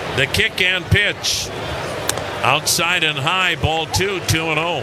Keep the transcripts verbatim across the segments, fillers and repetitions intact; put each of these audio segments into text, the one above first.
The kick and pitch. Outside and high, ball two, two and oh.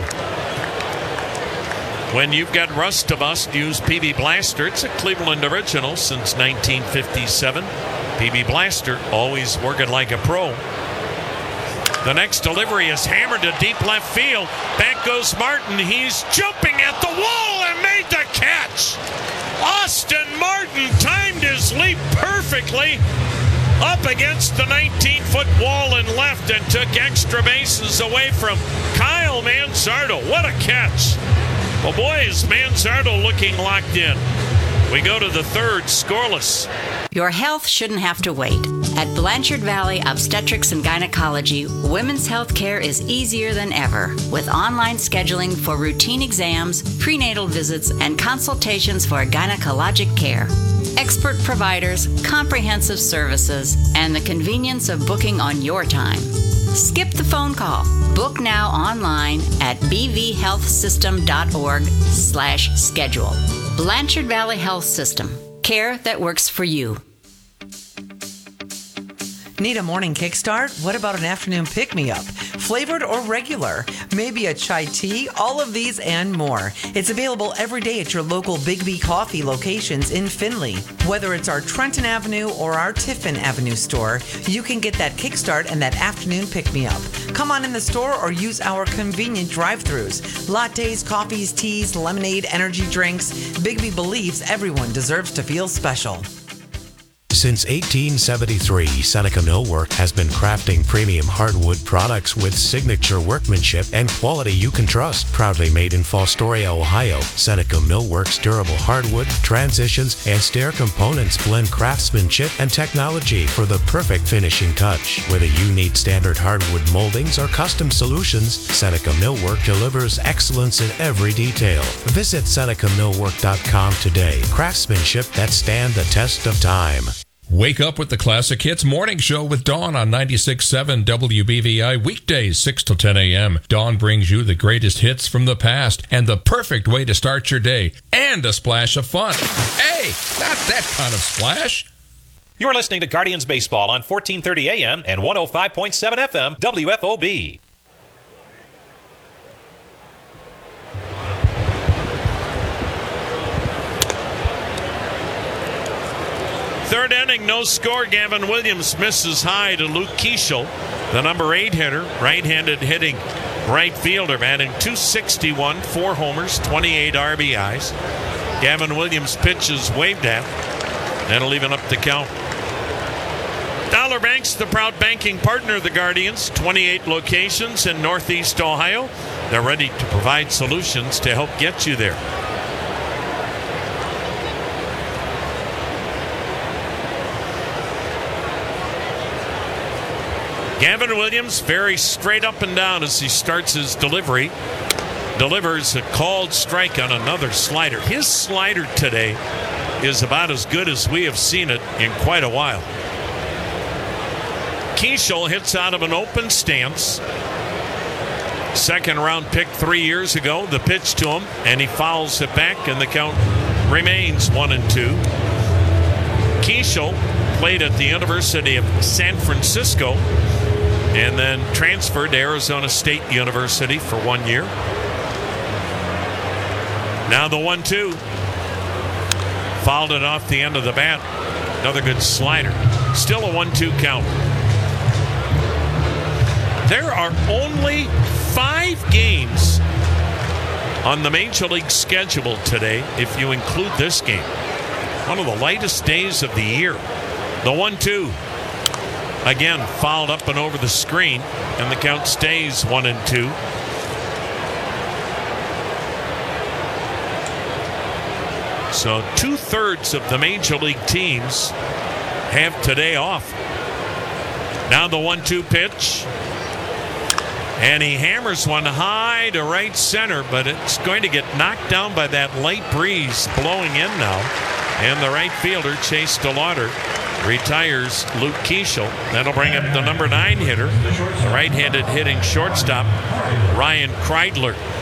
When you've got rust to bust, use P B Blaster. It's a Cleveland original since nineteen fifty-seven. P B Blaster, always working like a pro. The next delivery is hammered to deep left field. Back goes Martin. He's jumping at the wall and made the catch. Austin Martin timed his leap perfectly up against the nineteen-foot wall and left and took extra bases away from Kyle Manzardo. What a catch. Well, boy, is Manzardo looking locked in. We go to the third, scoreless. Your health shouldn't have to wait. At Blanchard Valley Obstetrics and Gynecology, women's health care is easier than ever, with online scheduling for routine exams, prenatal visits, and consultations for gynecologic care. Expert providers, comprehensive services, and the convenience of booking on your time. Skip the phone call. Book now online at b v health system dot org slash schedule. Blanchard Valley Health System. Care that works for you. Need a morning kickstart? What about an afternoon pick-me-up? Flavored or regular? Maybe a chai tea? All of these and more. It's available every day at your local Big B Coffee locations in Findlay. Whether it's our Trenton Avenue or our Tiffin Avenue store, you can get that kickstart and that afternoon pick-me-up. Come on in the store or use our convenient drive-thrus. Lattes, coffees, teas, lemonade, energy drinks. Big B believes everyone deserves to feel special. Since eighteen seventy-three, Seneca Millwork has been crafting premium hardwood products with signature workmanship and quality you can trust. Proudly made in Fostoria, Ohio, Seneca Millwork's durable hardwood, transitions, and stair components blend craftsmanship and technology for the perfect finishing touch. Whether you need standard hardwood moldings or custom solutions, Seneca Millwork delivers excellence in every detail. Visit Seneca Millwork dot com today. Craftsmanship that stand the test of time. Wake up with the Classic Hits Morning Show with Dawn on ninety-six point seven W B V I, weekdays six to ten a.m. Dawn brings you the greatest hits from the past and the perfect way to start your day, and a splash of fun. Hey, not that kind of splash. You're listening to Guardians Baseball on fourteen thirty A M and one oh five point seven F M W F O B. Third inning, no score. Gavin Williams misses high to Luke Keeschel, the number eight hitter, right-handed hitting right fielder, batting two sixty-one, four homers, twenty-eight R B Is. Gavin Williams pitches waved at. That'll even up the count. Dollar Bank's the proud banking partner of the Guardians. twenty-eight locations in Northeast Ohio. They're ready to provide solutions to help get you there. Gavin Williams very straight up and down as he starts his delivery. Delivers a called strike on another slider. His slider today is about as good as we have seen it in quite a while. Keeschel hits out of an open stance. Second round pick three years ago. The pitch to him, and he fouls it back, and the count remains one and two. Keeschel played at the University of San Francisco and then transferred to Arizona State University for one year. Now the one two. Fouled it off the end of the bat. Another good slider. Still a one two count. There are only five games on the Major League schedule today, if you include this game. One of the lightest days of the year. The one two. Again, fouled up and over the screen, and the count stays one and two. So two-thirds of the Major League teams have today off. Now the one two pitch. And he hammers one high to right center, but it's going to get knocked down by that light breeze blowing in now. And the right fielder, Chase DeLauder, retires Luke Keeschel. That'll bring up the number nine hitter, the right-handed hitting shortstop, Ryan Kreidler.